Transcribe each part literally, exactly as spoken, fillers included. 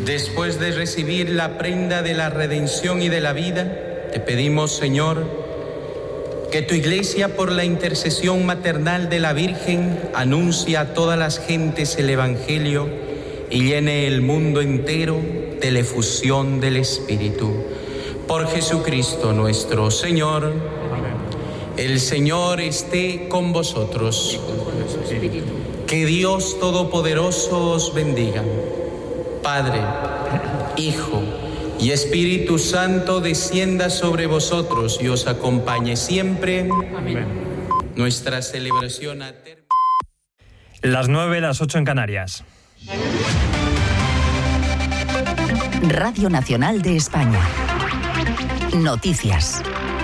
Después de recibir la prenda de la redención y de la vida, te pedimos, Señor, que tu Iglesia, por la intercesión maternal de la Virgen, anuncie a todas las gentes el Evangelio y llene el mundo entero de la efusión del Espíritu. Por Jesucristo nuestro Señor. Amén. El Señor esté con vosotros. Que Dios Todopoderoso os bendiga. Padre, Hijo y Espíritu Santo descienda sobre vosotros y os acompañe siempre. Amén. Nuestra celebración ha terminado. Las nueve, las ocho en Canarias. Radio Nacional de España. Noticias.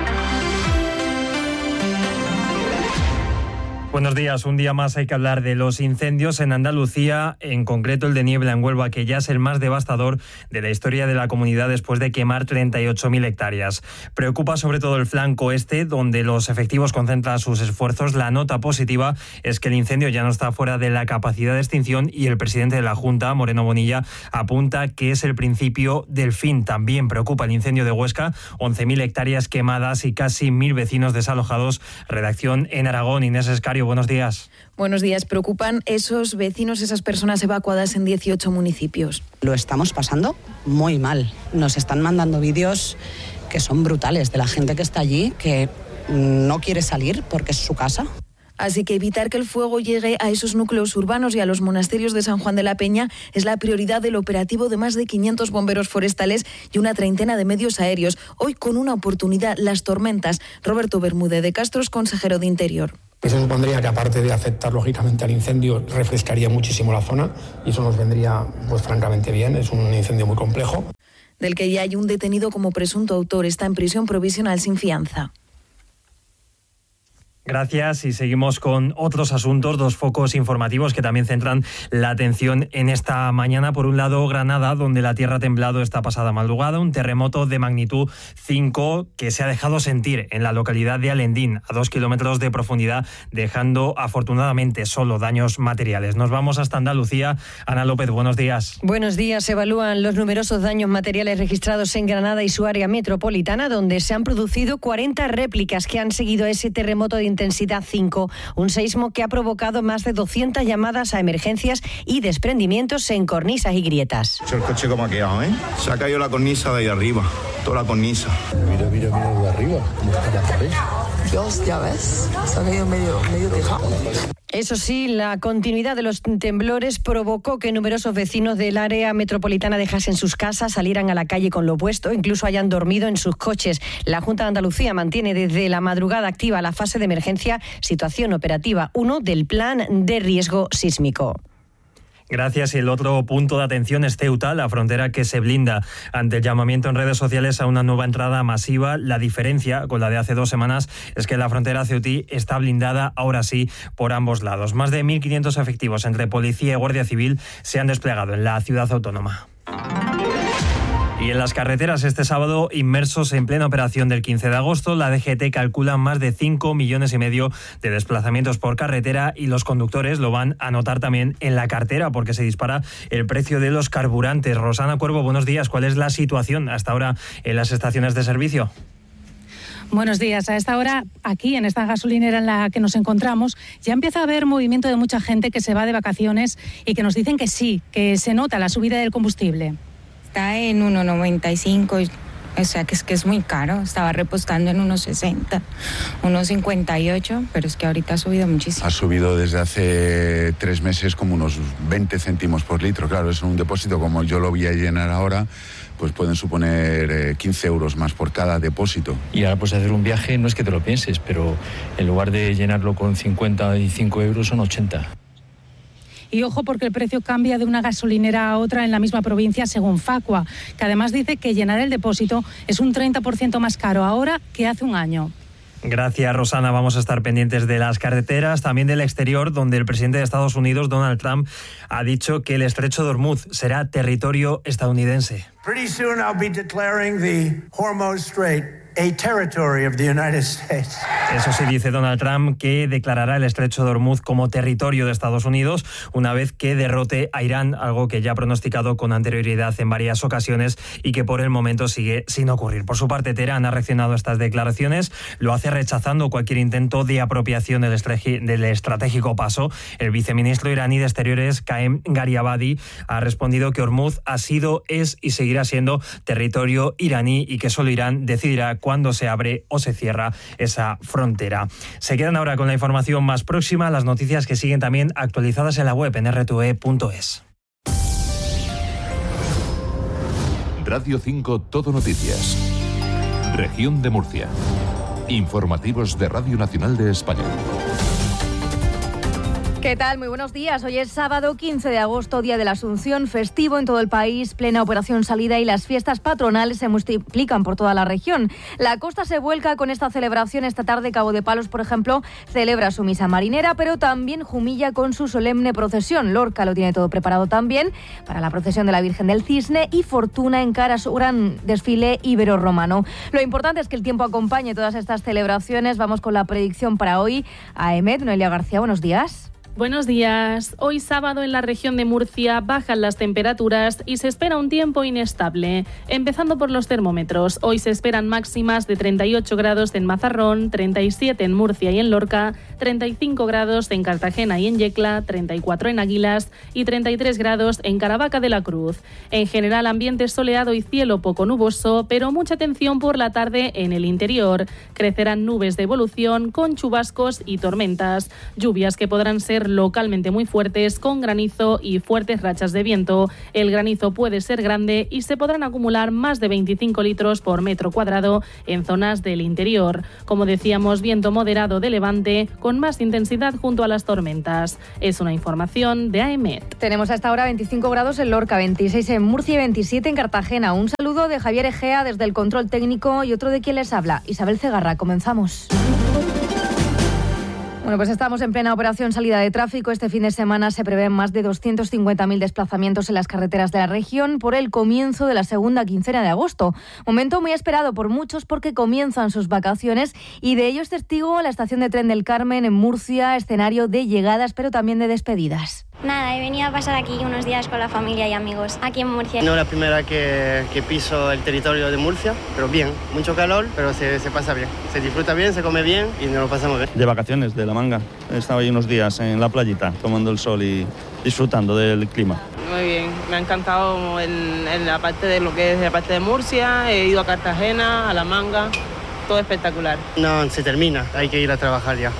Buenos días. Un día más hay que hablar de los incendios en Andalucía, en concreto el de Niebla en Huelva, que ya es el más devastador de la historia de la comunidad después de quemar treinta y ocho mil hectáreas. Preocupa sobre todo el flanco este, donde los efectivos concentran sus esfuerzos. La nota positiva es que el incendio ya no está fuera de la capacidad de extinción y el presidente de la Junta, Moreno Bonilla, apunta que es el principio del fin. También preocupa el incendio de Huesca, once mil hectáreas quemadas y casi mil vecinos desalojados. Redacción en Aragón, Inés Escario. Buenos días. Buenos días. Preocupan esos vecinos, esas personas evacuadas en dieciocho municipios. Lo estamos pasando muy mal. Nos están mandando vídeos que son brutales de la gente que está allí, que no quiere salir porque es su casa. Así que evitar que el fuego llegue a esos núcleos urbanos y a los monasterios de San Juan de la Peña es la prioridad del operativo de más de quinientos bomberos forestales y una treintena de medios aéreos. Hoy con una oportunidad, las tormentas. Roberto Bermúdez de Castro es consejero de Interior. Eso supondría que, aparte de afectar lógicamente al incendio, refrescaría muchísimo la zona y eso nos vendría, pues francamente bien. Es un incendio muy complejo. Del que ya hay un detenido como presunto autor. Está en prisión provisional sin fianza. Gracias y seguimos con otros asuntos, dos focos informativos que también centran la atención en esta mañana. Por un lado, Granada, donde la tierra ha temblado esta pasada madrugada, un terremoto de magnitud cinco que se ha dejado sentir en la localidad de Alendín, a dos kilómetros de profundidad, dejando afortunadamente solo daños materiales. Nos vamos hasta Andalucía. Ana López, buenos días. Buenos días. Se evalúan los numerosos daños materiales registrados en Granada y su área metropolitana, donde se han producido cuarenta réplicas que han seguido a ese terremoto de intensidad cinco, un seismo que ha provocado más de doscientas llamadas a emergencias y desprendimientos en cornisas y grietas. El coche como ha quedado, ¿eh? Se ha caído la cornisa de ahí arriba, toda la cornisa. Mira, mira, mira de arriba, cómo está la pared. Dios, ya ves, se ha caído medio, medio tejado. Eso sí, la continuidad de los temblores provocó que numerosos vecinos del área metropolitana dejasen sus casas, salieran a la calle con lo opuesto, incluso hayan dormido en sus coches. La Junta de Andalucía mantiene desde la madrugada activa la fase de emergencia, situación operativa uno del plan de riesgo sísmico. Gracias. Y el otro punto de atención es Ceuta, la frontera que se blinda ante el llamamiento en redes sociales a una nueva entrada masiva. La diferencia con la de hace dos semanas es que la frontera ceutí está blindada, ahora sí, por ambos lados. Más de mil quinientos efectivos entre policía y guardia civil se han desplegado en la ciudad autónoma. Y en las carreteras este sábado, inmersos en plena operación del quince de agosto, la D G T calcula más de cinco millones y medio de desplazamientos por carretera y los conductores lo van a notar también en la cartera porque se dispara el precio de los carburantes. Rosana Cuervo, buenos días. ¿Cuál es la situación hasta ahora en las estaciones de servicio? Buenos días. A esta hora, aquí en esta gasolinera en la que nos encontramos, ya empieza a haber movimiento de mucha gente que se va de vacaciones y que nos dicen que sí, que se nota la subida del combustible. Está en uno noventa y cinco, o sea que es que es muy caro. Estaba repostando en uno sesenta, uno cincuenta y ocho, pero es que ahorita ha subido muchísimo. Ha subido desde hace tres meses como unos veinte céntimos por litro. Claro, es un depósito como yo lo voy a llenar ahora, pues pueden suponer eh, quince euros más por cada depósito. Y ahora pues hacer un viaje no es que te lo pienses, pero en lugar de llenarlo con cincuenta y cinco euros son ochenta. Y ojo porque el precio cambia de una gasolinera a otra en la misma provincia según Facua, que además dice que llenar el depósito es un treinta por ciento más caro ahora que hace un año. Gracias, Rosana. Vamos a estar pendientes de las carreteras, también del exterior, donde el presidente de Estados Unidos, Donald Trump, ha dicho que el estrecho de Hormuz será territorio estadounidense. Pretty soon I'll be declaring the Hormuz Strait a territory of the United States. Eso sí, dice Donald Trump que declarará el estrecho de Hormuz como territorio de Estados Unidos una vez que derrote a Irán, algo que ya ha pronosticado con anterioridad en varias ocasiones y que por el momento sigue sin ocurrir. Por su parte, Teherán ha reaccionado a estas declaraciones, lo hace rechazando cualquier intento de apropiación del, estregi- del estratégico paso. El viceministro iraní de Exteriores, Qaem Gariabadi, ha respondido que Hormuz ha sido, es y seguirá siendo territorio iraní y que solo Irán decidirá cuándo se abre o se cierra esa frontera. Se quedan ahora con la información más próxima, las noticias que siguen también actualizadas en la web en r t v punto es. Radio cinco Todo Noticias. Región de Murcia. Informativos de Radio Nacional de España. ¿Qué tal? Muy buenos días. Hoy es sábado quince de agosto, día de la Asunción, festivo en todo el país, plena operación salida y las fiestas patronales se multiplican por toda la región. La costa se vuelca con esta celebración. Esta tarde Cabo de Palos, por ejemplo, celebra su misa marinera, pero también Jumilla con su solemne procesión. Lorca lo tiene todo preparado también para la procesión de la Virgen del Cisne y Fortuna encara su gran desfile ibero-romano. Lo importante es que el tiempo acompañe todas estas celebraciones. Vamos con la predicción para hoy. A EMET, Noelia García, buenos días. Buenos días. Hoy sábado en la región de Murcia bajan las temperaturas y se espera un tiempo inestable. Empezando por los termómetros. Hoy se esperan máximas de treinta y ocho grados en Mazarrón, treinta y siete en Murcia y en Lorca, treinta y cinco grados en Cartagena y en Yecla, treinta y cuatro en Águilas y treinta y tres grados en Caravaca de la Cruz. En general ambiente soleado y cielo poco nuboso, pero mucha atención por la tarde en el interior. Crecerán nubes de evolución con chubascos y tormentas. Lluvias que podrán ser localmente muy fuertes con granizo y fuertes rachas de viento. El granizo puede ser grande y se podrán acumular más de veinticinco litros por metro cuadrado en zonas del interior. Como decíamos, viento moderado de levante con más intensidad junto a las tormentas. Es una información de AEMET. Tenemos hasta ahora veinticinco grados en Lorca, veintiséis en Murcia y veintisiete en Cartagena. Un saludo de Javier Egea desde el control técnico y otro de quien les habla, Isabel Cegarra. Comenzamos. Bueno, pues estamos en plena operación salida de tráfico. Este fin de semana se prevén más de doscientos cincuenta mil desplazamientos en las carreteras de la región por el comienzo de la segunda quincena de agosto. Momento muy esperado por muchos porque comienzan sus vacaciones y de ello es testigo la estación de tren del Carmen en Murcia, escenario de llegadas pero también de despedidas. Nada, he venido a pasar aquí unos días con la familia y amigos, aquí en Murcia. No es la primera que, que piso el territorio de Murcia, pero bien, mucho calor, pero se, se pasa bien. Se disfruta bien, se come bien y nos lo pasamos bien. De vacaciones, de La Manga. He estado ahí unos días en la playita, tomando el sol y disfrutando del clima. Muy bien, me ha encantado en, en la parte de lo que es la parte de Murcia, he ido a Cartagena, a La Manga, todo espectacular. No, se termina, hay que ir a trabajar ya.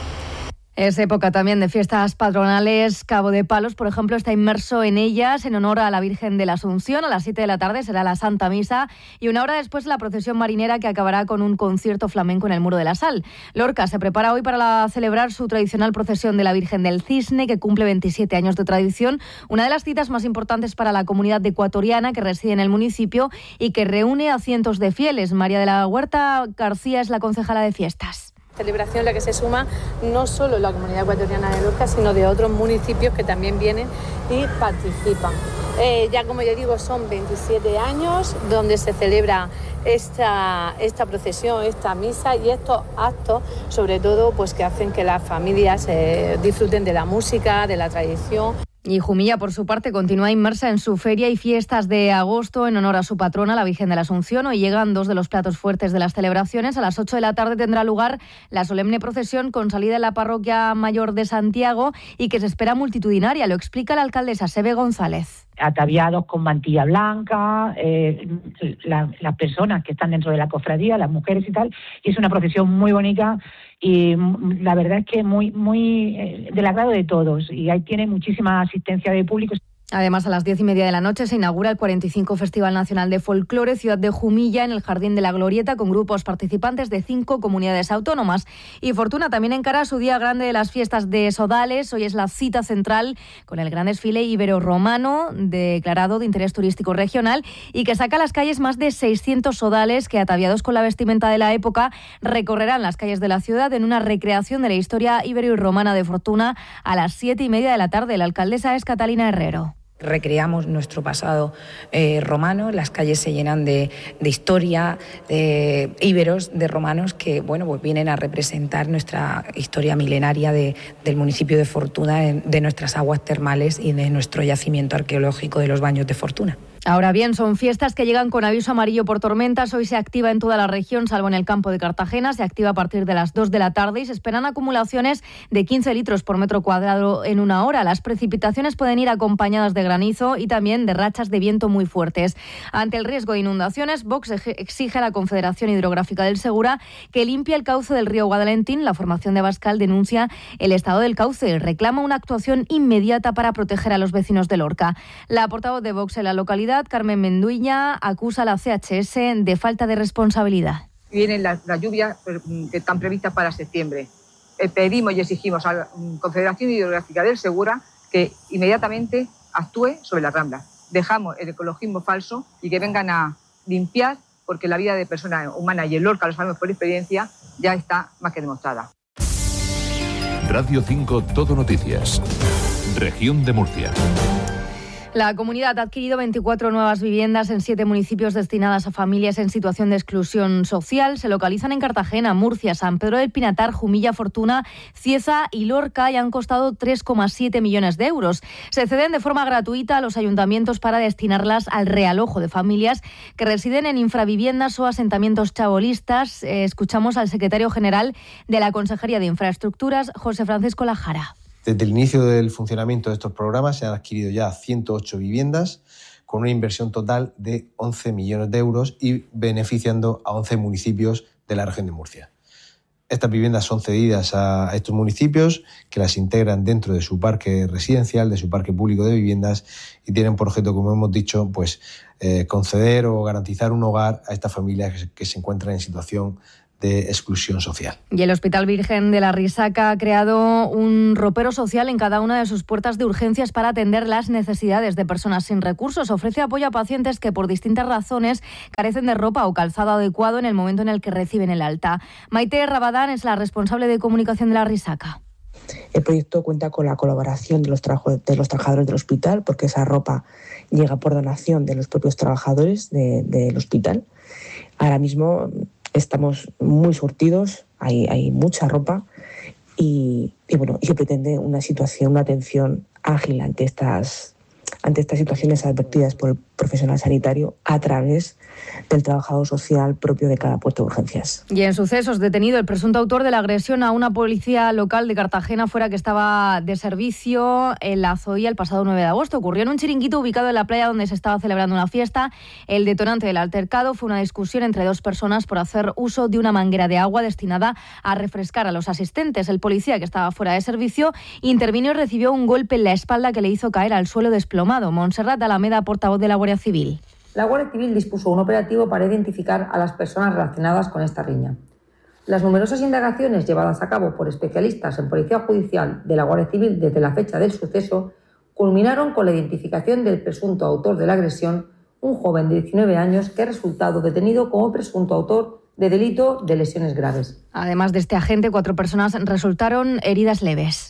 Es época también de fiestas patronales. Cabo de Palos, por ejemplo, está inmerso en ellas en honor a la Virgen de la Asunción. A las siete de la tarde será la Santa Misa y una hora después la procesión marinera que acabará con un concierto flamenco en el Muro de la Sal. Lorca se prepara hoy para la, celebrar su tradicional procesión de la Virgen del Cisne, que cumple veintisiete años de tradición, una de las citas más importantes para la comunidad ecuatoriana que reside en el municipio y que reúne a cientos de fieles. María de la Huerta García es la concejala de fiestas. Celebración en la que se suma no solo la comunidad ecuatoriana de Lorca, sino de otros municipios que también vienen y participan. Eh, ya como ya digo, son veintisiete años donde se celebra esta, esta procesión, esta misa y estos actos, sobre todo, pues que hacen que las familias eh, disfruten de la música, de la tradición. Y Jumilla, por su parte, continúa inmersa en su feria y fiestas de agosto en honor a su patrona, la Virgen de la Asunción. Hoy llegan dos de los platos fuertes de las celebraciones. A las ocho de la tarde tendrá lugar la solemne procesión con salida en la parroquia mayor de Santiago y que se espera multitudinaria. Lo explica la alcaldesa Sebe González. Ataviados con mantilla blanca, eh, la, las personas que están dentro de la cofradía, las mujeres y tal. Y es una procesión muy bonita. Y la verdad es que muy muy eh, del agrado de todos y ahí tiene muchísima asistencia de público. Además, a las diez y media de la noche se inaugura el cuarenta y cinco Festival Nacional de Folclore Ciudad de Jumilla en el Jardín de la Glorieta con grupos participantes de cinco comunidades autónomas. Y Fortuna también encara su día grande de las fiestas de Sodales. Hoy es la cita central con el gran desfile ibero-romano declarado de interés turístico regional y que saca a las calles más de seiscientos sodales que, ataviados con la vestimenta de la época, recorrerán las calles de la ciudad en una recreación de la historia ibero y romana de Fortuna a las siete y media de la tarde. La alcaldesa es Catalina Herrero. Recreamos nuestro pasado eh, romano, las calles se llenan de, de historia, de íberos, de romanos que bueno, pues vienen a representar nuestra historia milenaria de, del municipio de Fortuna, de nuestras aguas termales y de nuestro yacimiento arqueológico de los Baños de Fortuna. Ahora bien, son fiestas que llegan con aviso amarillo por tormentas. Hoy se activa en toda la región, salvo en el campo de Cartagena. Se activa a partir de las dos de la tarde y se esperan acumulaciones de quince litros por metro cuadrado en una hora. Las precipitaciones pueden ir acompañadas de granizo y también de rachas de viento muy fuertes. Ante el riesgo de inundaciones, Vox exige a la Confederación Hidrográfica del Segura que limpie el cauce del río Guadalentín. La formación de Abascal denuncia el estado del cauce y reclama una actuación inmediata para proteger a los vecinos de Lorca. La portavoz de Vox en la localidad, Carmen Menduiña, acusa a la C H S de falta de responsabilidad. Vienen las la lluvias que están previstas para septiembre. Eh, pedimos y exigimos a la Confederación Hidrográfica del Segura que inmediatamente actúe sobre las ramblas. Dejamos el ecologismo falso y que vengan a limpiar, porque la vida de personas humanas, y en Lorca lo sabemos por experiencia, ya está más que demostrada. Radio cinco Todo Noticias. Región de Murcia. La comunidad ha adquirido veinticuatro nuevas viviendas en siete municipios destinadas a familias en situación de exclusión social. Se localizan en Cartagena, Murcia, San Pedro del Pinatar, Jumilla, Fortuna, Cieza y Lorca y han costado tres coma siete millones de euros. Se ceden de forma gratuita a los ayuntamientos para destinarlas al realojo de familias que residen en infraviviendas o asentamientos chabolistas. Eh, escuchamos al secretario general de la Consejería de Infraestructuras, José Francisco Lajara. Desde el inicio del funcionamiento de estos programas se han adquirido ya ciento ocho viviendas con una inversión total de once millones de euros y beneficiando a once municipios de la región de Murcia. Estas viviendas son cedidas a estos municipios que las integran dentro de su parque residencial, de su parque público de viviendas y tienen por objeto, como hemos dicho, pues eh, conceder o garantizar un hogar a estas familias que se, que se encuentran en situación de exclusión social. Y el Hospital Virgen de la Risaca ha creado un ropero social en cada una de sus puertas de urgencias para atender las necesidades de personas sin recursos. Ofrece apoyo a pacientes que por distintas razones carecen de ropa o calzado adecuado en el momento en el que reciben el alta. Maite Rabadán es la responsable de comunicación de la Risaca. El proyecto cuenta con la colaboración de los, trajo, de los trabajadores del hospital, porque esa ropa llega por donación de los propios trabajadores de, del hospital. Ahora mismo estamos muy surtidos, hay, hay mucha ropa y, y bueno, y se pretende una situación, una atención ágil ante estas, ante estas situaciones advertidas por el profesional sanitario a través del trabajador social propio de cada puesto de urgencias. Y en sucesos, detenido el presunto autor de la agresión a una policía local de Cartagena fuera que estaba de servicio en la Zoía el pasado nueve de agosto. Ocurrió en un chiringuito ubicado en la playa donde se estaba celebrando una fiesta. El detonante del altercado fue una discusión entre dos personas por hacer uso de una manguera de agua destinada a refrescar a los asistentes. El policía, que estaba fuera de servicio, intervino y recibió un golpe en la espalda que le hizo caer al suelo desplomado. Montserrat Alameda, portavoz de la Guardia Civil. La Guardia Civil dispuso un operativo para identificar a las personas relacionadas con esta riña. Las numerosas indagaciones llevadas a cabo por especialistas en Policía Judicial de la Guardia Civil desde la fecha del suceso culminaron con la identificación del presunto autor de la agresión, un joven de diecinueve años que ha resultado detenido como presunto autor de delito de lesiones graves. Además de este agente, cuatro personas resultaron heridas leves.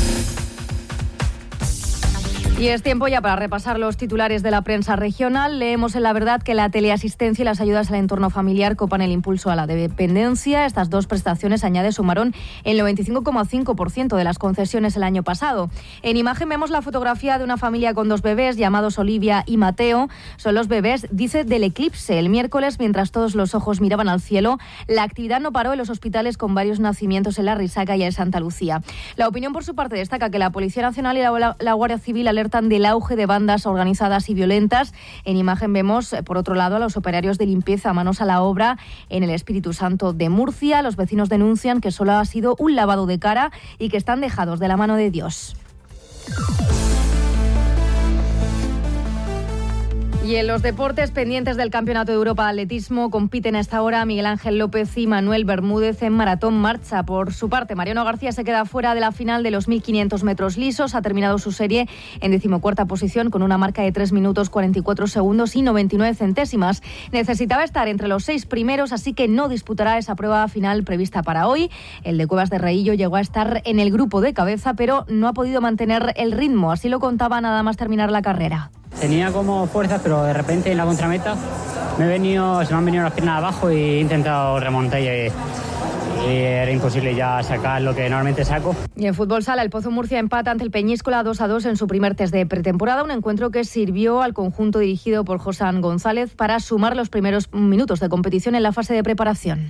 Y es tiempo ya para repasar los titulares de la prensa regional. Leemos en La Verdad que la teleasistencia y las ayudas al entorno familiar copan el impulso a la dependencia. Estas dos prestaciones, añade, sumaron el noventa y cinco coma cinco por ciento de las concesiones el año pasado. En imagen vemos la fotografía de una familia con dos bebés llamados Olivia y Mateo. Son los bebés, dice, del eclipse. El miércoles, mientras todos los ojos miraban al cielo, la actividad no paró en los hospitales con varios nacimientos en La Risaca y en Santa Lucía. La Opinión, por su parte, destaca que la Policía Nacional y la, la Guardia Civil alertan del auge de bandas organizadas y violentas. En imagen vemos, por otro lado, a los operarios de limpieza manos a la obra en el Espíritu Santo de Murcia. Los vecinos denuncian que solo ha sido un lavado de cara y que están dejados de la mano de Dios. Y en los deportes pendientes del Campeonato de Europa de Atletismo compiten a esta hora Miguel Ángel López y Manuel Bermúdez en maratón marcha. Por su parte, Mariano García se queda fuera de la final de los mil quinientos metros lisos. Ha terminado su serie en decimocuarta posición con una marca de tres minutos cuarenta y cuatro segundos y noventa y nueve centésimas. Necesitaba estar entre los seis primeros, así que no disputará esa prueba final prevista para hoy. El de Cuevas de Reillo llegó a estar en el grupo de cabeza, pero no ha podido mantener el ritmo. Así lo contaba nada más terminar la carrera. Tenía como fuerzas, pero de repente en la contrameta me he venido, se me han venido las piernas abajo y he intentado remontar y, y era imposible ya sacar lo que normalmente saco. Y en fútbol sala, el Pozo Murcia empata ante el Peñíscola dos a dos en su primer test de pretemporada, un encuentro que sirvió al conjunto dirigido por Josán González para sumar los primeros minutos de competición en la fase de preparación.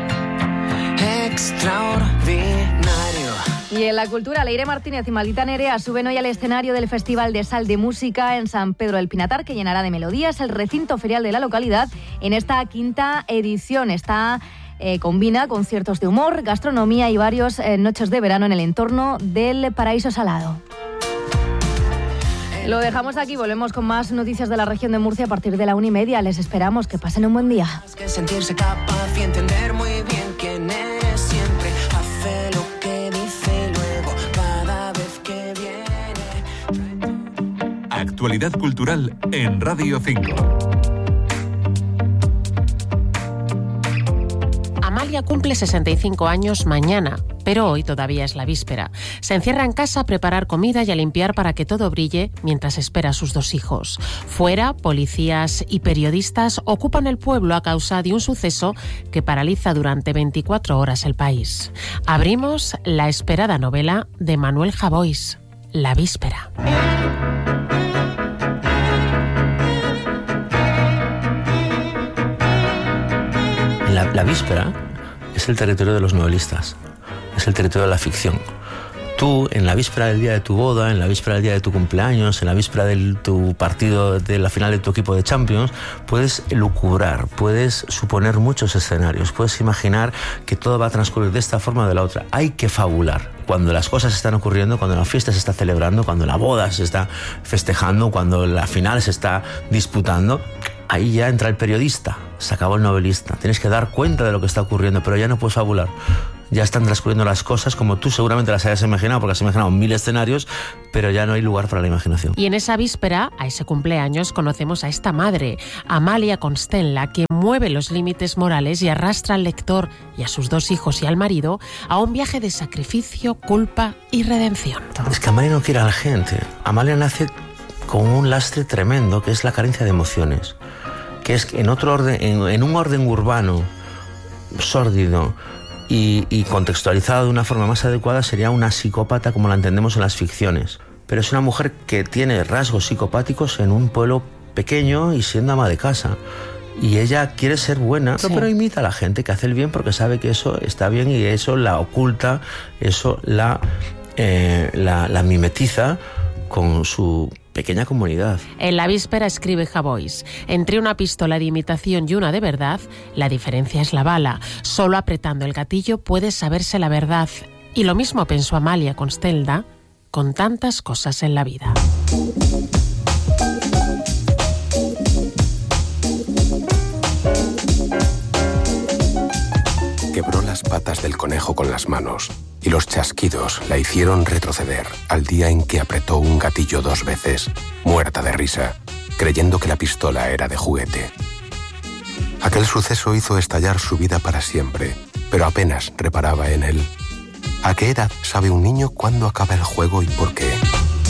Extraordinario. Y en la cultura, Leire Martínez y Maldita Nerea suben hoy al escenario del Festival de Sal de Música en San Pedro del Pinatar, que llenará de melodías el recinto ferial de la localidad en esta quinta edición. Está eh, combina conciertos de humor, gastronomía y varios eh, noches de verano en el entorno del Paraíso Salado. Lo dejamos aquí, volvemos con más noticias de la región de Murcia a partir de la una y media. Les esperamos, que pasen un buen día. Que sentirse capaz y entender muy bien quién eres siempre. Hace lo que dice luego cada vez que viene. Actualidad cultural en Radio cinco. Amalia cumple sesenta y cinco años mañana, pero hoy todavía es la víspera. Se encierra en casa a preparar comida y a limpiar para que todo brille mientras espera a sus dos hijos. Fuera, policías y periodistas ocupan el pueblo a causa de un suceso que paraliza durante veinticuatro horas el país. Abrimos la esperada novela de Manuel Javois, La víspera. La, la víspera es el territorio de los novelistas, es el territorio de la ficción. Tú, en la víspera del día de tu boda, en la víspera del día de tu cumpleaños, en la víspera de tu partido, de la final de tu equipo de Champions, puedes lucubrar, puedes suponer muchos escenarios, puedes imaginar que todo va a transcurrir de esta forma o de la otra. Hay que fabular. Cuando las cosas están ocurriendo, cuando la fiesta se está celebrando, cuando la boda se está festejando, cuando la final se está disputando, ahí ya entra el periodista, se acabó el novelista. Tienes que dar cuenta de lo que está ocurriendo, pero ya no puedes fabular. Ya están transcurriendo las cosas como tú seguramente las hayas imaginado, porque has imaginado mil escenarios, pero ya no hay lugar para la imaginación. Y en esa víspera, a ese cumpleaños, conocemos a esta madre, Amalia Constenla, que mueve los límites morales y arrastra al lector y a sus dos hijos y al marido a un viaje de sacrificio, culpa y redención. Es que Amalia no quiere a la gente. Amalia nace con un lastre tremendo, que es la carencia de emociones, que es en otro orden, en, en un orden urbano, sórdido, Y, y contextualizada de una forma más adecuada, sería una psicópata como la entendemos en las ficciones. Pero es una mujer que tiene rasgos psicopáticos en un pueblo pequeño y siendo ama de casa. Y ella quiere ser buena, sí, pero imita a la gente que hace el bien porque sabe que eso está bien y eso la oculta, eso la, eh, la, la mimetiza con su pequeña comunidad. En la víspera, escribe Javois, entre una pistola de imitación y una de verdad, la diferencia es la bala. Solo apretando el gatillo puede saberse la verdad. Y lo mismo pensó Amalia Constenla con tantas cosas en la vida. Quebró las patas del conejo con las manos y los chasquidos la hicieron retroceder al día en que apretó un gatillo dos veces, muerta de risa, creyendo que la pistola era de juguete. Aquel suceso hizo estallar su vida para siempre, pero apenas reparaba en él. ¿A qué edad sabe un niño cuándo acaba el juego y por qué?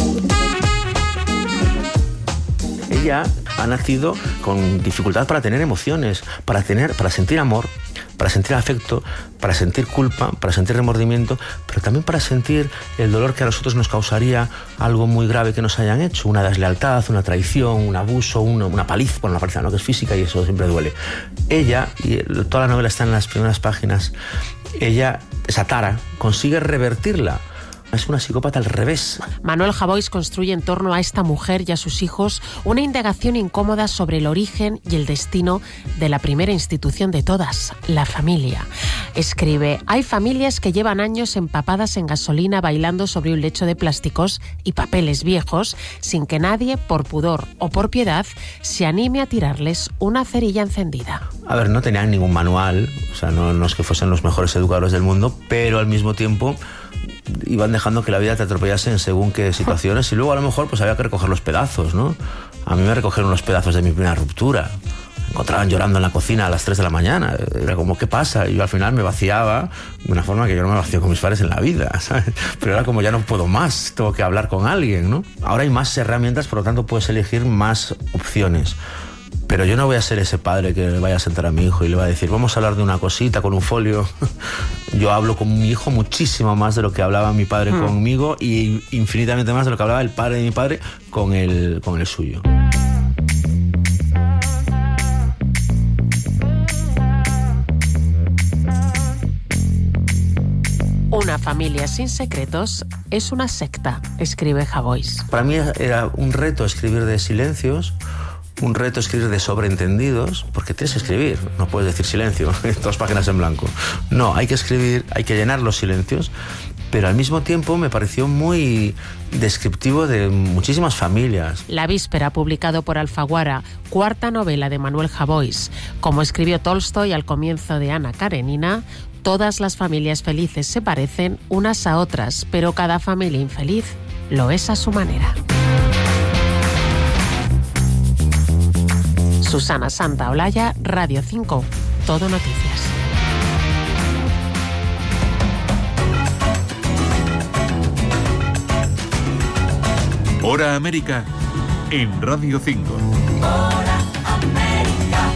Ella ha nacido con dificultad para tener emociones, para tener, para sentir amor, para sentir afecto, para sentir culpa, para sentir remordimiento, pero también para sentir el dolor que a nosotros nos causaría algo muy grave que nos hayan hecho, una deslealtad, una traición, un abuso, una, una paliza, bueno, una paliza no, que es física y eso siempre duele. Ella, y toda la novela está en las primeras páginas, ella, esa tara, consigue revertirla. es una psicópata al revés. Manuel Javois construye en torno a esta mujer y a sus hijos una indagación incómoda sobre el origen y el destino de la primera institución de todas, la familia. Escribe: hay familias que llevan años empapadas en gasolina bailando sobre un lecho de plásticos y papeles viejos sin que nadie, por pudor o por piedad, se anime a tirarles una cerilla encendida. A ver, no tenían ningún manual, o sea, no, no es que fuesen los mejores educadores del mundo, pero al mismo tiempo iban dejando que la vida te atropellase en según qué situaciones y luego a lo mejor pues había que recoger los pedazos, ¿no? A mí me recogieron los pedazos de mi primera ruptura. Me encontraban llorando en la cocina a las tres de la mañana. Era como, ¿qué pasa? Y yo al final me vaciaba de una forma que yo no me vacío con mis padres en la vida, ¿sabes? Pero era como, ya no puedo más, tengo que hablar con alguien, ¿no? Ahora hay más herramientas, por lo tanto puedes elegir más opciones. Pero yo no voy a ser ese padre que le vaya a sentar a mi hijo y le va a decir, vamos a hablar de una cosita con un folio. Yo hablo con mi hijo muchísimo más de lo que hablaba mi padre mm. conmigo y infinitamente más de lo que hablaba el padre de mi padre con el, con el suyo. Una familia sin secretos es una secta, escribe Javois. Para mí era un reto escribir de silencios, un reto escribir de sobreentendidos, porque tienes que escribir, no puedes decir silencio, dos páginas en blanco. No, hay que escribir, hay que llenar los silencios, pero al mismo tiempo me pareció muy descriptivo de muchísimas familias. La víspera, publicado por Alfaguara, cuarta novela de Manuel Javois. Como escribió Tolstoy al comienzo de Ana Karenina, todas las familias felices se parecen unas a otras, pero cada familia infeliz lo es a su manera. Susana Santaolalla, Radio cinco, Todo Noticias. Hora América en Radio cinco. Hora América.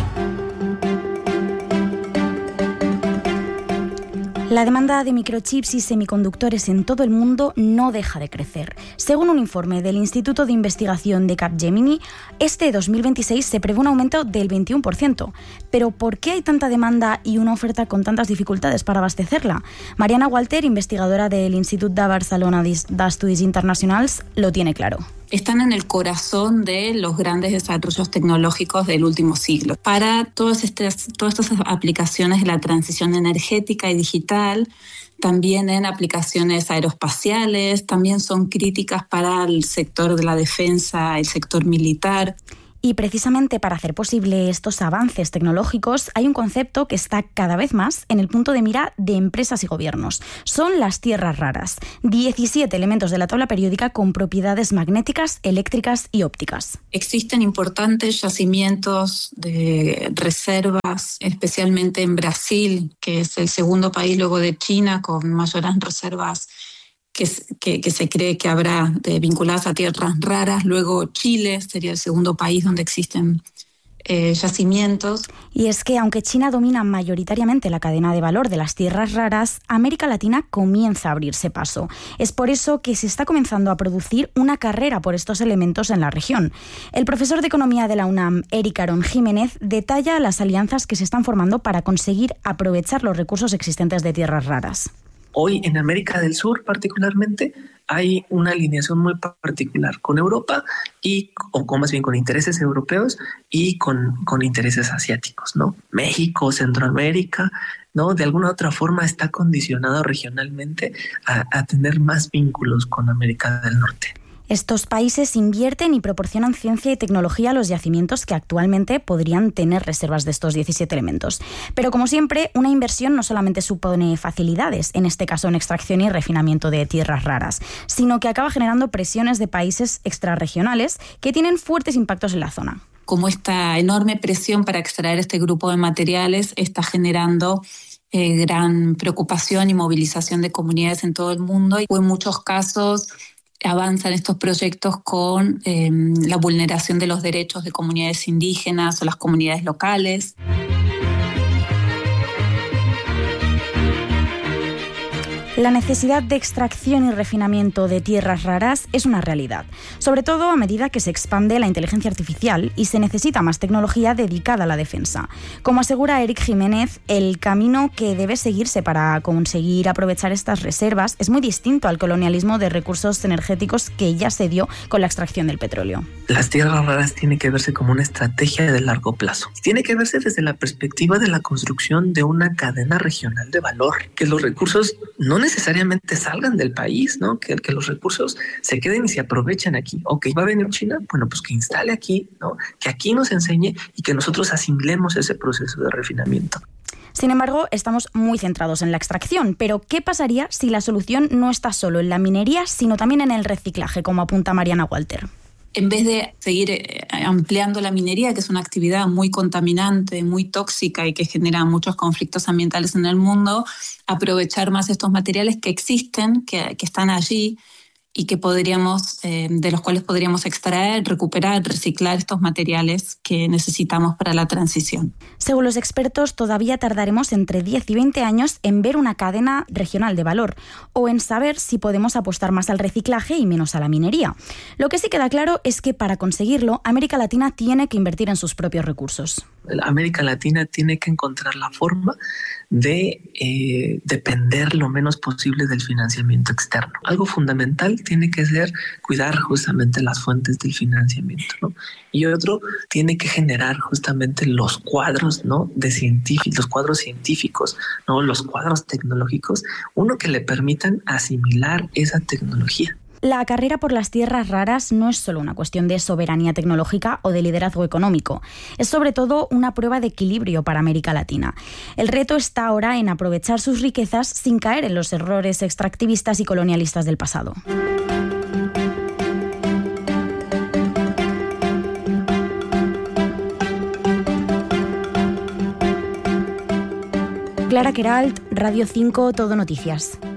La demanda de microchips y semiconductores en todo el mundo no deja de crecer. Según un informe del Instituto de Investigación de Capgemini, este dos mil veintiséis se prevé un aumento del veintiuno por ciento. Pero ¿por qué hay tanta demanda y una oferta con tantas dificultades para abastecerla? Mariana Walter, investigadora del Institut de Barcelona d'Estudis Internacionals, lo tiene claro. Están en el corazón de los grandes desarrollos tecnológicos del último siglo. Para todas estas, todas estas aplicaciones de la transición energética y digital, también en aplicaciones aeroespaciales, también son críticas para el sector de la defensa, el sector militar. Y precisamente para hacer posible estos avances tecnológicos hay un concepto que está cada vez más en el punto de mira de empresas y gobiernos. Son las tierras raras, diecisiete elementos de la tabla periódica con propiedades magnéticas, eléctricas y ópticas. Existen importantes yacimientos de reservas, especialmente en Brasil, que es el segundo país luego de China con mayores reservas Que, que, que se cree que habrá de, vinculadas a tierras raras. Luego Chile sería el segundo país donde existen eh, yacimientos. Y es que aunque China domina mayoritariamente la cadena de valor de las tierras raras, América Latina comienza a abrirse paso. Es por eso que se está comenzando a producir una carrera por estos elementos en la región. El profesor de Economía de la UNAM, Eric Arón Jiménez, detalla las alianzas que se están formando para conseguir aprovechar los recursos existentes de tierras raras. Hoy en América del Sur particularmente hay una alineación muy particular con Europa y o con, más bien con intereses europeos y con, con intereses asiáticos, ¿no? México, Centroamérica, ¿no? De alguna u otra forma está condicionado regionalmente a, a tener más vínculos con América del Norte. Estos países invierten y proporcionan ciencia y tecnología a los yacimientos que actualmente podrían tener reservas de estos diecisiete elementos. Pero como siempre, una inversión no solamente supone facilidades, en este caso en extracción y refinamiento de tierras raras, sino que acaba generando presiones de países extrarregionales que tienen fuertes impactos en la zona. Como esta enorme presión para extraer este grupo de materiales está generando eh, gran preocupación y movilización de comunidades en todo el mundo y en muchos casos avanzan estos proyectos con eh, la vulneración de los derechos de comunidades indígenas o las comunidades locales. La necesidad de extracción y refinamiento de tierras raras es una realidad, sobre todo a medida que se expande la inteligencia artificial y se necesita más tecnología dedicada a la defensa. Como asegura Eric Jiménez, el camino que debe seguirse para conseguir aprovechar estas reservas es muy distinto al colonialismo de recursos energéticos que ya se dio con la extracción del petróleo. Las tierras raras tienen que verse como una estrategia de largo plazo. Tiene que verse desde la perspectiva de la construcción de una cadena regional de valor, que los recursos no necesariamente salgan del país, ¿no? Que, que los recursos se queden y se aprovechen aquí. Ok, ¿va a venir China? Bueno, pues que instale aquí, ¿no? Que aquí nos enseñe y que nosotros asimilemos ese proceso de refinamiento. Sin embargo, estamos muy centrados en la extracción, pero ¿qué pasaría si la solución no está solo en la minería, sino también en el reciclaje, como apunta Mariana Walter? En vez de seguir ampliando la minería, que es una actividad muy contaminante, muy tóxica y que genera muchos conflictos ambientales en el mundo, aprovechar más estos materiales que existen, que, que están allí y que podríamos, eh, de los cuales podríamos extraer, recuperar, reciclar estos materiales que necesitamos para la transición. Según los expertos, todavía tardaremos entre diez y veinte años en ver una cadena regional de valor o en saber si podemos apostar más al reciclaje y menos a la minería. Lo que sí queda claro es que para conseguirlo, América Latina tiene que invertir en sus propios recursos. América Latina tiene que encontrar la forma de eh, depender lo menos posible del financiamiento externo. Algo fundamental tiene que ser cuidar justamente las fuentes del financiamiento, ¿no? Y otro tiene que generar justamente los cuadros, ¿no? de científicos, los cuadros científicos, ¿no? Los cuadros tecnológicos, uno que le permitan asimilar esa tecnología. La carrera por las tierras raras no es solo una cuestión de soberanía tecnológica o de liderazgo económico. Es sobre todo una prueba de equilibrio para América Latina. El reto está ahora en aprovechar sus riquezas sin caer en los errores extractivistas y colonialistas del pasado. Clara Queralt, Radio cinco, Todo Noticias.